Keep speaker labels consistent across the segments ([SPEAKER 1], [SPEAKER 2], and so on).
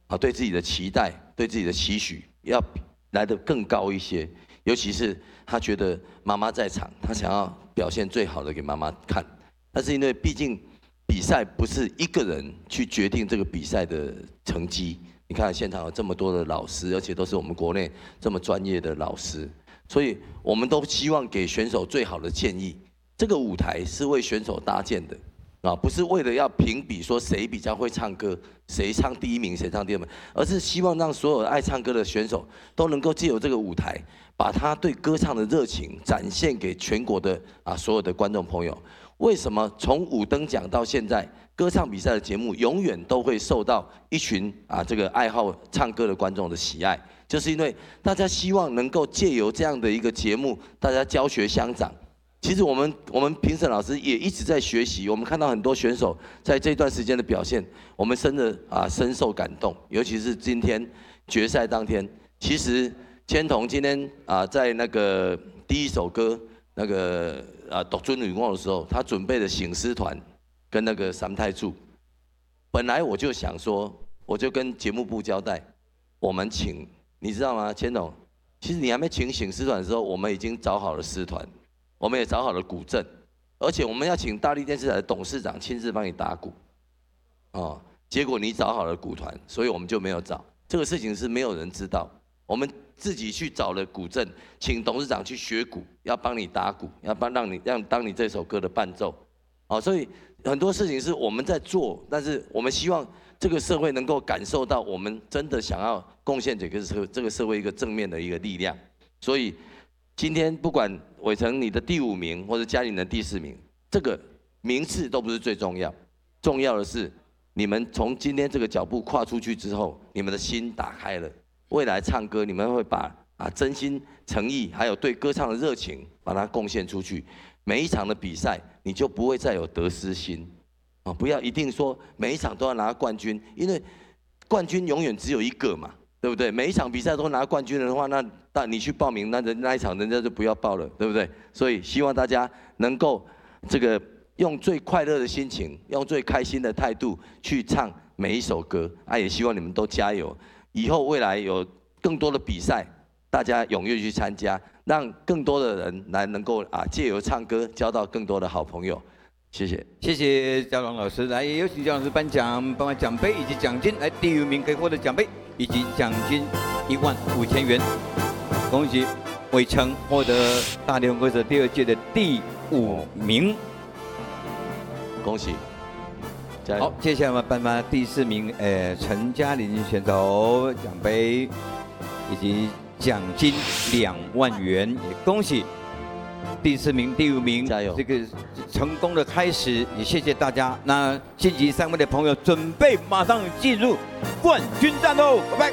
[SPEAKER 1] 啊，对自己的期待、对自己的期许要来得更高一些。尤其是他觉得妈妈在场，他想要表现最好的给妈妈看。但是因为毕竟比赛不是一个人去决定这个比赛的成绩。你看现场有这么多的老师，而且都是我们国内这么专业的老师，所以我们都希望给选手最好的建议。这个舞台是为选手搭建的。啊，不是为了要评比说谁比较会唱歌，谁唱第一名，谁唱第二名，而是希望让所有爱唱歌的选手都能够借由这个舞台，把他对歌唱的热情展现给全国的所有的观众朋友。为什么从五灯奖到现在，歌唱比赛的节目永远都会受到一群这个爱好唱歌的观众的喜爱？就是因为大家希望能够借由这样的一个节目，大家教学相长。其实我们评审老师也一直在学习，我们看到很多选手在这段时间的表现，我们深受感动。尤其是今天决赛当天，其实千桐今天在那个第一首歌那个独尊女梦的时候，他准备的醒狮团跟那个三太柱，本来我就想说，我就跟节目部交代，我们请你知道吗，千桐，其实你还没请醒狮团的时候，我们已经找好了狮团。我们也找好了鼓阵，而且我们要请大力电视台的董事长亲自帮你打鼓，结果你找好了鼓团，所以我们就没有找。这个事情是没有人知道，我们自己去找了鼓阵，请董事长去学鼓，要帮你打鼓，要当你这首歌的伴奏，所以很多事情是我们在做，但是我们希望这个社会能够感受到我们真的想要贡献给这个社会一个正面的一个力量，所以。今天不管伟成你的第5名或者嘉玲的第4名，这个名次都不是最重要，重要的是你们从今天这个脚步跨出去之后，你们的心打开了，未来唱歌你们会把真心诚意还有对歌唱的热情把它贡献出去，每一场的比赛你就不会再有得失心，不要一定说每一场都要拿冠军，因为冠军永远只有一个嘛。对不对？每一场比赛都拿冠军的话，那你去报名，那一场人家就不要报了，对不对？所以希望大家能够用最快乐的心情，用最开心的态度去唱每一首歌。也希望你们都加油，以后未来有更多的比赛，大家踊跃去参加，让更多的人能够借由唱歌交到更多的好朋友。谢谢，
[SPEAKER 2] 谢谢嘉龙老师。来，也有请嘉老师颁发奖杯以及奖金。来，第5名可以获得奖杯以及奖金15000元。恭喜伟成获得大联盟规则第2届的第5名，
[SPEAKER 1] 恭喜！加油！
[SPEAKER 2] 好，接下来我们颁发第4名，陈嘉玲选手奖杯以及奖金2万元，也恭喜。第4名、第5名，
[SPEAKER 1] 加油！
[SPEAKER 2] 这个成功的开始，也谢谢大家。那晋级3位的朋友，准备马上进入冠军战喽！拜拜。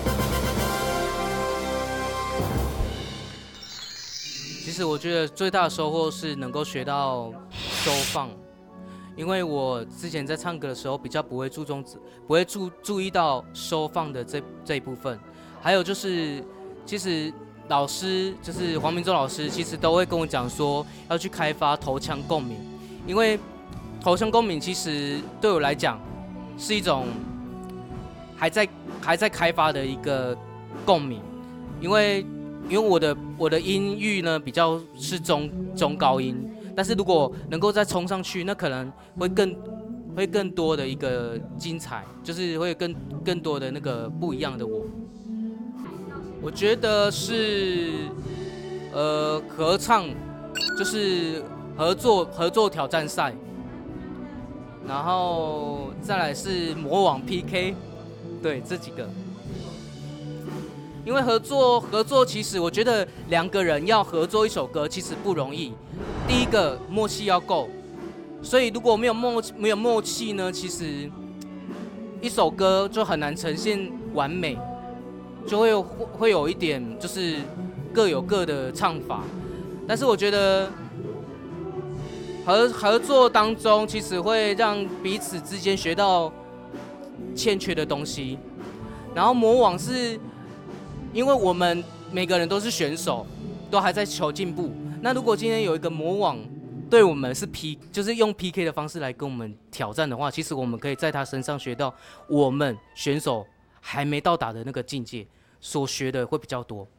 [SPEAKER 3] 其实我觉得最大的收获是能够学到收放，因为我之前在唱歌的时候比较不会注意到收放的这一部分，还有就是其实。老师就是黄明洲老师，其实都会跟我讲说要去开发头腔共鸣，因为头腔共鸣其实对我来讲是一种还在开发的一个共鸣，因为我的音域呢比较是中高音，但是如果能够再冲上去，那可能会更多的一个精彩，就是会更多的那个不一样的我。我觉得是，合唱，就是合作挑战赛，然后再来是魔网 PK， 对这几个。因为合作，其实我觉得2个人要合作一首歌其实不容易。第一个默契要够，所以如果没有默契呢，其实一首歌就很难呈现完美。就会有一点就是各有各的唱法，但是我觉得合作当中其实会让彼此之间学到欠缺的东西。然后魔网是因为我们每个人都是选手，都还在求进步。那如果今天有一个魔网对我们是就是用 PK 的方式来跟我们挑战的话，其实我们可以在他身上学到我们选手还没到达的那个境界，所学的会比较多。